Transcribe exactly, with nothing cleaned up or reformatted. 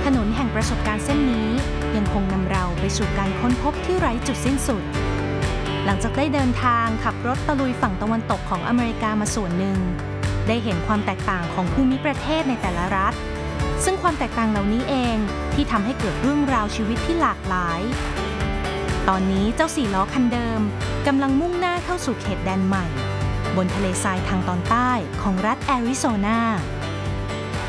ถนนแห่งประสบการณ์เส้นนี้ยังคงนำเราไปสู่การค้นพบที่ไร้จุดสิ้นสุดหลังจากได้เดินทางขับรถตะลุยฝั่งตะวันตกของอเมริกามาส่วนหนึ่งได้เห็นความแตกต่างของภูมิประเทศในแต่ละรัฐซึ่งความแตกต่างเหล่านี้เองที่ทำให้เกิดเรื่องราวชีวิตที่หลากหลายตอนนี้เจ้าสี่ล้อคันเดิมกำลังมุ่งหน้าเข้าสู่เขตแดนใหม่บนทะเลทรายทางตอนใต้ของรัฐแอริโซนา